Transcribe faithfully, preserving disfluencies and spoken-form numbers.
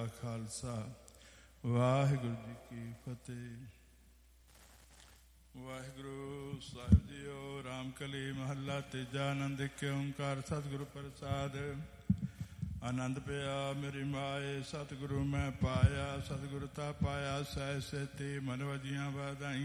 ਖਾਲਸਾ ਵਾਹਿਗੁਰੂ ਜੀ ਕੀ ਫਤਿਹ। ਵਾਹਿਗੁਰੂ ਸਾਹਿਬ JIO. Ramkali ਮਹੱਲਾ ਤੀਜਾ। ਆਨੰਦ ਇੱਕ ਓਂਕਾਰ ਸਤਿਗੁਰੂ ਪ੍ਰਸਾਦ। ਆਨੰਦ ਪਿਆ ਮੇਰੀ ਮਾਏ ਸਤਿਗੁਰੂ ਮੈਂ ਪਾਇਆ, ਸਤਿਗੁਰੂ ਤਾ ਪਾਇਆ ਸਹਿ ਸੇਤੀ ਮਨ ਵਜੀਆਂ ਵਧਾਈਆਂ।